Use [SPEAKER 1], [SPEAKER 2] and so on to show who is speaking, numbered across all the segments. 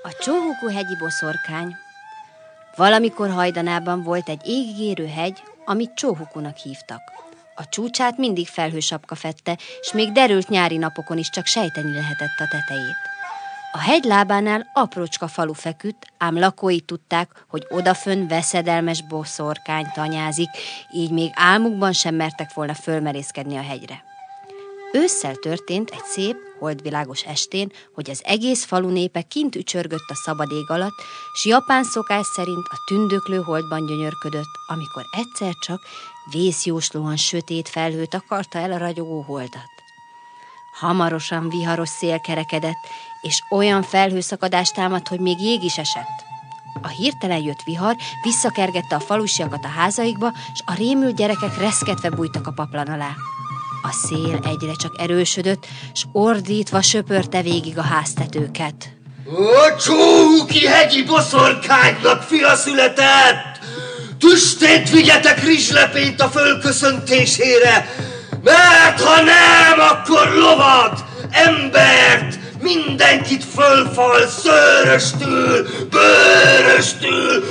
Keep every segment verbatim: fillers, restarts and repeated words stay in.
[SPEAKER 1] A Csóhuku-hegyi boszorkány. Valamikor hajdanában volt egy égigérő hegy, amit Csóhukunak hívtak. A csúcsát mindig felhősapka fedte, s még derült nyári napokon is csak sejteni lehetett a tetejét. A hegy lábánál aprócska falu feküdt, ám lakói tudták, hogy odafönn veszedelmes boszorkány tanyázik, így még álmukban sem mertek volna fölmerészkedni a hegyre. Ősszel történt egy szép, holdvilágos estén, hogy az egész falu népe kint ücsörgött a szabad ég alatt, s japán szokás szerint a tündöklő holdban gyönyörködött, amikor egyszer csak vészjóslóan sötét felhő takarta el a ragyogó holdat. Hamarosan viharos szél kerekedett, és olyan felhőszakadást támadt, hogy még jég is esett. A hirtelen jött vihar visszakergette a falusiakat a házaikba, s a rémült gyerekek reszketve bújtak a paplan alá. A szél egyre csak erősödött, s ordítva söpörte végig a háztetőket.
[SPEAKER 2] A Csóhuki-hegyi boszorkánynak fia született! Tüstét vigyetek rizslepényt a fölköszöntésére, mert ha nem, akkor lovat, embert, mindenkit fölfal szőröstül, bőröstül.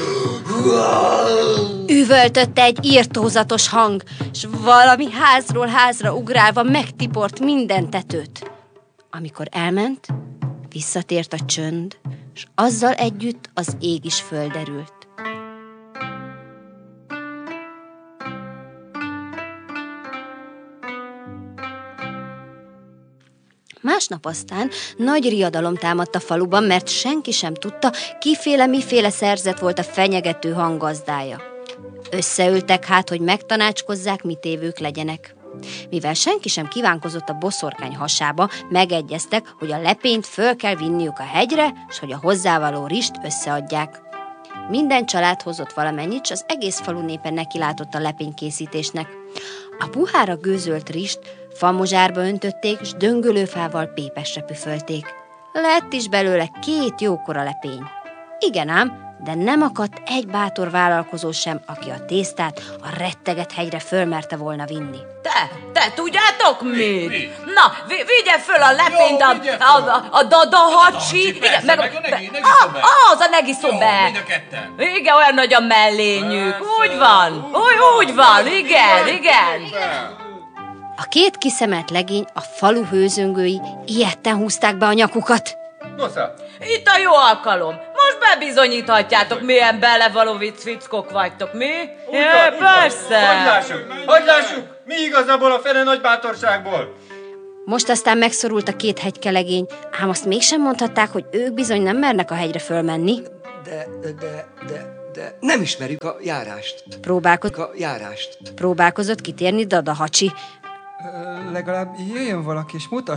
[SPEAKER 1] Üvöltötte egy irtózatos hang, s valami házról házra ugrálva megtiport minden tetőt. Amikor elment, visszatért a csönd, s azzal együtt az ég is földerült. Másnap aztán nagy riadalom támadt a faluban, mert senki sem tudta, kiféle miféle szerzet volt a fenyegető hang gazdája. Összeültek hát, hogy megtanácskozzák, mit évők legyenek. Mivel senki sem kívánkozott a boszorkány hasába, megegyeztek, hogy a lepényt föl kell vinniük a hegyre, s hogy a hozzávaló rist összeadják. Minden család hozott valamennyit, s az egész falu népe nekilátott a lepénykészítésnek. A puhára gőzölt rist famozsárba öntötték, s döngölőfával pépesre püfölték. Lett is belőle két jókora lepény. Igen ám, de nem akadt egy bátor vállalkozó sem, aki a tésztát a retteget hegyre fölmerte volna vinni.
[SPEAKER 3] Te, te tudjátok mit?
[SPEAKER 4] Mi?
[SPEAKER 3] Na, vi- vigye föl a lepényt,
[SPEAKER 4] Jó,
[SPEAKER 3] a,
[SPEAKER 4] vigye
[SPEAKER 3] a,
[SPEAKER 4] föl.
[SPEAKER 3] a, a dadahacsi,
[SPEAKER 4] Persze, meg a negi- negiszobel.
[SPEAKER 3] Ah, az a negiszobel.
[SPEAKER 4] Jó, mind a ketten.
[SPEAKER 3] Igen, olyan nagy a mellényük.
[SPEAKER 4] Persze.
[SPEAKER 3] Úgy van, úgy, úgy van, igen, igen.
[SPEAKER 1] A két kiszemelt legény, a falu hőzöngői ijedten húzták be a nyakukat.
[SPEAKER 4] Nosza,
[SPEAKER 3] Itt a jó alkalom. Most bebizonyíthatjátok, milyen belevaló vicc-fickok vagytok, mi? É, persze.
[SPEAKER 5] Hogy lássuk, hogy lássuk, mi igazából a fene nagy bátorságból?
[SPEAKER 1] Most aztán megszorult a két hegykelegény, ám azt mégsem mondhatták, hogy ők bizony nem mernek a hegyre fölmenni.
[SPEAKER 6] De, de, de, de, de nem ismerjük a járást.
[SPEAKER 1] Próbálkoz...
[SPEAKER 6] A járást.
[SPEAKER 1] Próbálkozott kitérni Dadahacsi.
[SPEAKER 7] Legalább jöjjön valaki és mutassa